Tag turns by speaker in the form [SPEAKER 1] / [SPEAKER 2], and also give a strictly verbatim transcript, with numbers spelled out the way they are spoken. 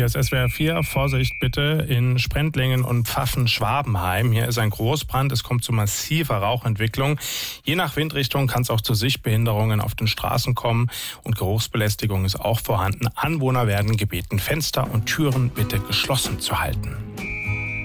[SPEAKER 1] Hier ist S W R vier. Vorsicht bitte in Sprendlingen und Pfaffen-Schwabenheim. Hier ist ein Großbrand. Es kommt zu massiver Rauchentwicklung. Je nach Windrichtung kann es auch zu Sichtbehinderungen auf den Straßen kommen. Und Geruchsbelästigung ist auch vorhanden. Anwohner werden gebeten, Fenster und Türen bitte geschlossen zu halten.